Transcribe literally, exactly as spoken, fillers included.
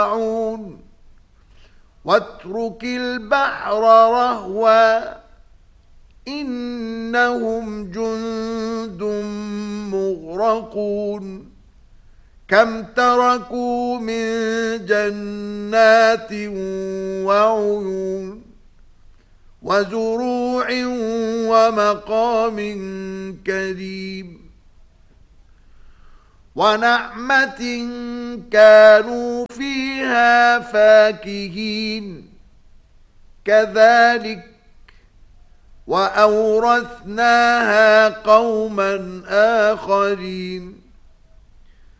واترك البحر رهوا إنهم جند مغرقون كم تركوا من جنات وعيون وزروع ومقام كريم ونعمة كانوا فيها فاكهين كذلك وأورثناها قوما آخرين